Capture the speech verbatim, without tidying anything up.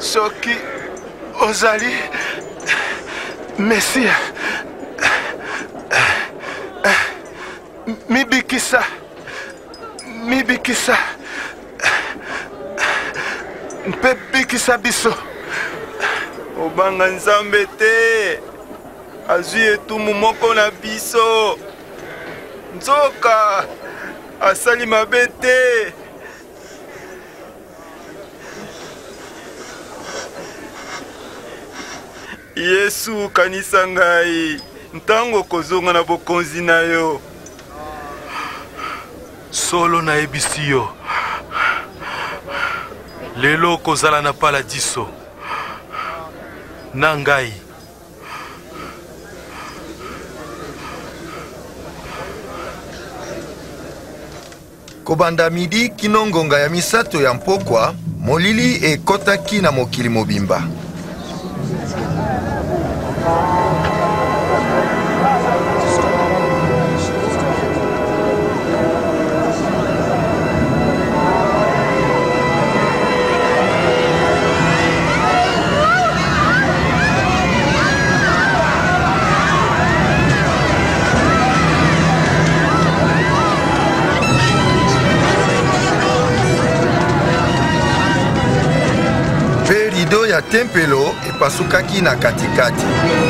Soki ozali Mesia mibikisa mibikisa mpe bikisa biso. Obanga Nzambe te azwi etumu moko na biso. Nzoka asali mabe te. Yesu kanisa ngai ntango kozonga na bokonzi na yo. Solo na ebisi yo lelo kozala na paladiso na ngai. Kobanda midi kino ngonga ya misato ya mpokwa, molili ekotaki na mokili mobimba. Rido ya tempelo epasukaki na katikati.